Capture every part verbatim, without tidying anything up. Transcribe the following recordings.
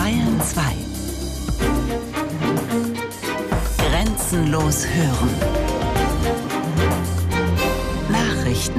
Bayern zwei. Grenzenlos hören. Nachrichten.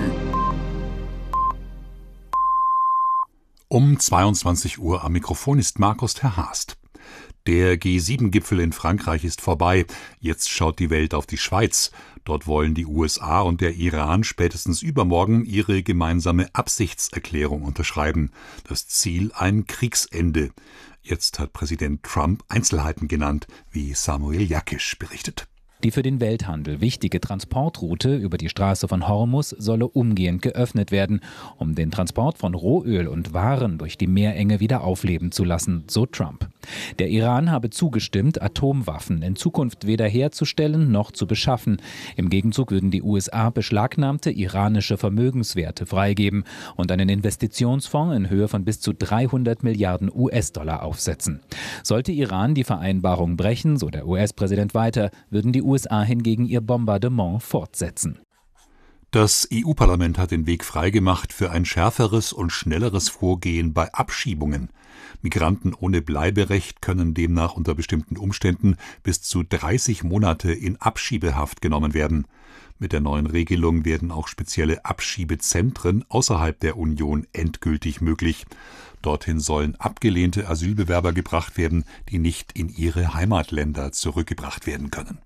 Um zweiundzwanzig Uhr am Mikrofon ist Markus Terhast. Der G sieben Gipfel in Frankreich ist vorbei. Jetzt schaut die Welt auf die Schweiz. Dort wollen die U S A und der Iran spätestens übermorgen ihre gemeinsame Absichtserklärung unterschreiben. Das Ziel ein Kriegsende. Jetzt hat Präsident Trump Einzelheiten genannt, wie Samuel Jakisch berichtet. Die für den Welthandel wichtige Transportroute über die Straße von Hormuz solle umgehend geöffnet werden, um den Transport von Rohöl und Waren durch die Meerenge wieder aufleben zu lassen, so Trump. Der Iran habe zugestimmt, Atomwaffen in Zukunft weder herzustellen noch zu beschaffen. Im Gegenzug würden die U S A beschlagnahmte iranische Vermögenswerte freigeben und einen Investitionsfonds in Höhe von bis zu dreihundert Milliarden U S-Dollar aufsetzen. Sollte Iran die Vereinbarung brechen, so der U S-Präsident weiter, würden die U S A hingegen ihr Bombardement fortsetzen. Das E U-Parlament hat den Weg freigemacht für ein schärferes und schnelleres Vorgehen bei Abschiebungen. Migranten ohne Bleiberecht können demnach unter bestimmten Umständen bis zu dreißig Monate in Abschiebehaft genommen werden. Mit der neuen Regelung werden auch spezielle Abschiebezentren außerhalb der Union endgültig möglich. Dorthin sollen abgelehnte Asylbewerber gebracht werden, die nicht in ihre Heimatländer zurückgebracht werden können.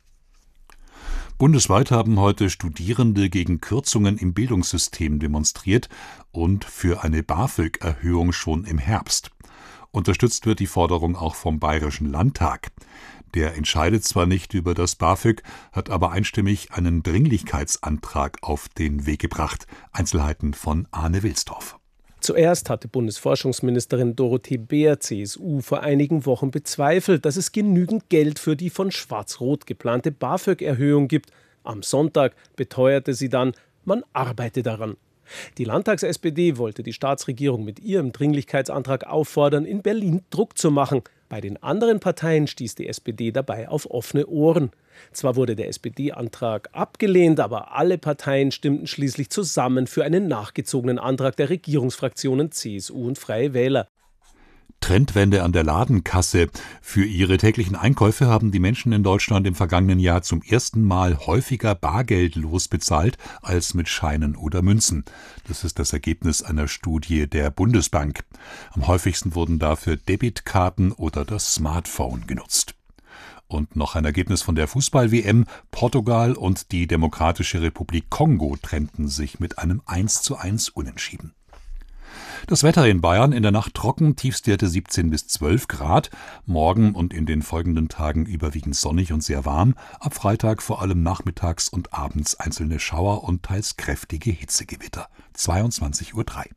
Bundesweit haben heute Studierende gegen Kürzungen im Bildungssystem demonstriert und für eine BAföG-Erhöhung schon im Herbst. Unterstützt wird die Forderung auch vom Bayerischen Landtag. Der entscheidet zwar nicht über das BAföG, hat aber einstimmig einen Dringlichkeitsantrag auf den Weg gebracht. Einzelheiten von Arne Wilsdorf. Zuerst hatte Bundesforschungsministerin Dorothee Bär, C S U, vor einigen Wochen bezweifelt, dass es genügend Geld für die von Schwarz-Rot geplante BAföG-Erhöhung gibt. Am Sonntag beteuerte sie dann, man arbeite daran. Die Landtags-S P D wollte die Staatsregierung mit ihrem Dringlichkeitsantrag auffordern, in Berlin Druck zu machen. Bei den anderen Parteien stieß die S P D dabei auf offene Ohren. Zwar wurde der S P D-Antrag abgelehnt, aber alle Parteien stimmten schließlich zusammen für einen nachgezogenen Antrag der Regierungsfraktionen C S U und Freie Wähler. Trendwende an der Ladenkasse. Für ihre täglichen Einkäufe haben die Menschen in Deutschland im vergangenen Jahr zum ersten Mal häufiger bargeldlos bezahlt als mit Scheinen oder Münzen. Das ist das Ergebnis einer Studie der Bundesbank. Am häufigsten wurden dafür Debitkarten oder das Smartphone genutzt. Und noch ein Ergebnis von der Fußball-W M. Portugal und die Demokratische Republik Kongo trennten sich mit einem eins zu eins Unentschieden. Das Wetter in Bayern in der Nacht trocken, Tiefstwerte siebzehn bis zwölf Grad. Morgen und in den folgenden Tagen überwiegend sonnig und sehr warm. Ab Freitag vor allem nachmittags und abends einzelne Schauer und teils kräftige Hitzegewitter. zweiundzwanzig Uhr drei.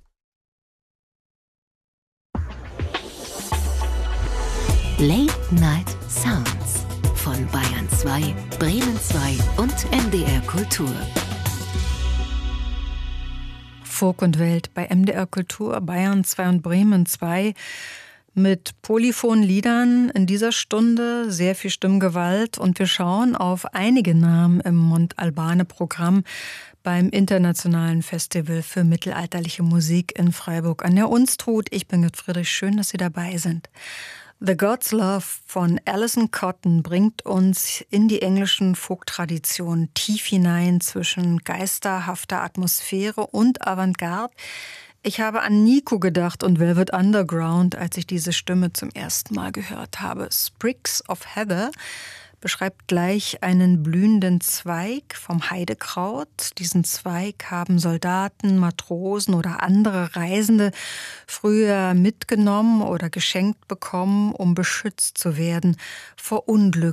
Late Night Sounds von Bayern zwei, Bremen zwei und M D R Kultur. Folk und Welt bei M D R Kultur, Bayern zwei und Bremen zwei mit polyphonen Liedern in dieser Stunde, sehr viel Stimmgewalt und wir schauen auf einige Namen im Montalbane-Programm beim Internationalen Festival für mittelalterliche Musik in Freiburg an der Unstrut. Ich bin Gerd Friedrich, schön, dass Sie dabei sind. The God's Love von Alison Cotton bringt uns in die englischen Folk-Tradition tief hinein zwischen geisterhafter Atmosphäre und Avantgarde. Ich habe an Nico gedacht und Velvet Underground, als ich diese Stimme zum ersten Mal gehört habe. Sprigs of Heather beschreibt gleich einen blühenden Zweig vom Heidekraut. Diesen Zweig haben Soldaten, Matrosen oder andere Reisende früher mitgenommen oder geschenkt bekommen, um beschützt zu werden vor Unglück